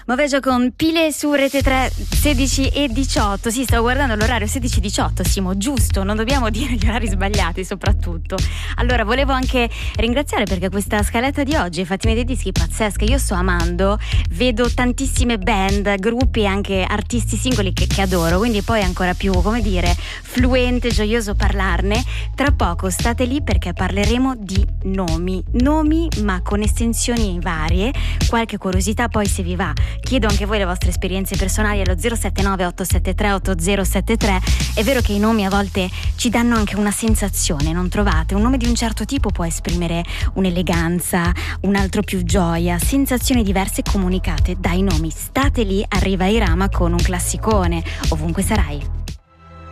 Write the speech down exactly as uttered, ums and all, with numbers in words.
Moveggio con Pile su Rete tre, sedici e diciotto. Sì, stavo guardando l'orario, sedici e diciotto, Simo, giusto, non dobbiamo dire gli orari sbagliati soprattutto. Allora, volevo anche ringraziare perché questa scaletta di oggi, Fatime dei dischi, pazzesca. Io sto amando, vedo tantissime band, gruppi e anche artisti singoli che, che adoro, quindi poi è ancora più, come dire, fluente, gioioso parlarne. Tra poco state lì perché parleremo di nomi, nomi ma con estensioni varie, qualche curiosità poi se vi va. Chiedo anche voi le vostre esperienze personali allo zero sette nove otto sette tre otto zero sette tre. È vero che i nomi a volte ci danno anche una sensazione, non trovate? Un nome di un certo tipo può esprimere un'eleganza, un altro più gioia, sensazioni diverse comunicate dai nomi. State lì, arriva Irama con un classicone, ovunque sarai.